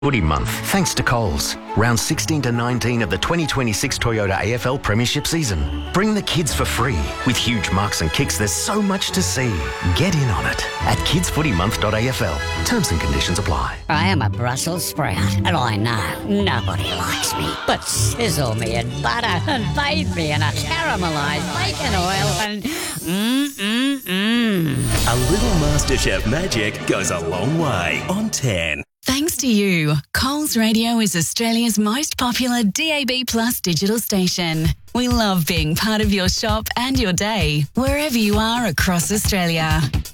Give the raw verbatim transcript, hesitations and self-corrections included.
Footy month, thanks to Coles. Round sixteen to nineteen of the twenty twenty-six Toyota A F L Premiership season. Bring the kids for free. With huge marks and kicks, there's so much to see. Get in on it at kids footy month dot A F L. Terms and conditions apply. I am a Brussels sprout, and I know nobody likes me. But sizzle me in butter and bathe me in a caramelised bacon oil and mmm-mmm-mmm. A little MasterChef magic goes a long way on ten. Thanks to you, Coles Radio is Australia's most popular D A B Plus digital station. We love being part of your shop and your day, wherever you are across Australia.